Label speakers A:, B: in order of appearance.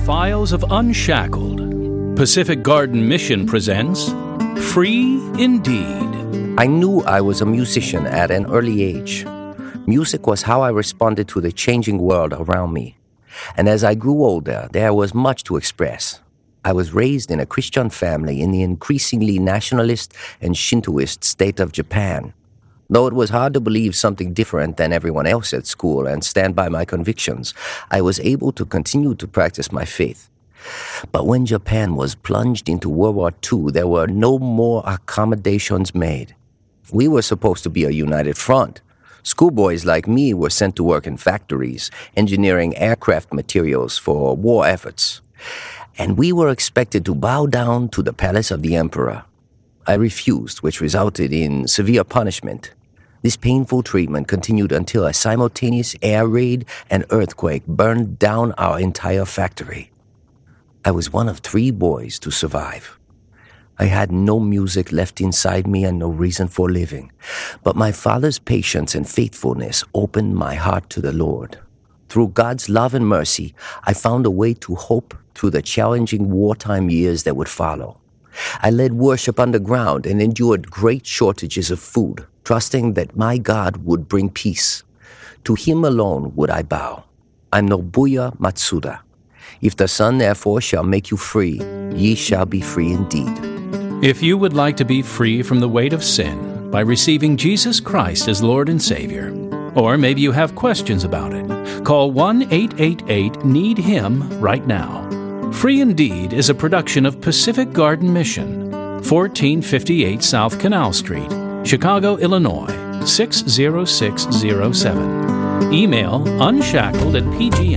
A: Files of Unshackled, Pacific Garden Mission presents Free Indeed.
B: I knew I was a musician at an early age. Music was how I responded to the changing world around me. And as I grew older, there was much to express. I was raised in a Christian family in the increasingly nationalist and Shintoist state of Japan. Though it was hard to believe something different than everyone else at school and stand by my convictions, I was able to continue to practice my faith. But when Japan was plunged into World War II, there were no more accommodations made. We were supposed to be a united front. Schoolboys like me were sent to work in factories, engineering aircraft materials for war efforts. And we were expected to bow down to the palace of the emperor. I refused, which resulted in severe punishment. This painful treatment continued until a simultaneous air raid and earthquake burned down our entire factory. I was one of 3 boys to survive. I had no music left inside me and no reason for living, but my father's patience and faithfulness opened my heart to the Lord. Through God's love and mercy, I found a way to hope through the challenging wartime years that would follow. I led worship underground and endured great shortages of food, trusting that my God would bring peace. To him alone would I bow. I'm Nobuya Matsuda. If the Son therefore shall make you free, ye shall be free indeed.
A: If you would like to be free from the weight of sin by receiving Jesus Christ as Lord and Savior, or maybe you have questions about it, call 1-888-NEED-HIM right now. Free Indeed is a production of Pacific Garden Mission, 1458 South Canal Street, Chicago, Illinois, 60607. Email unshackled@pgn.org.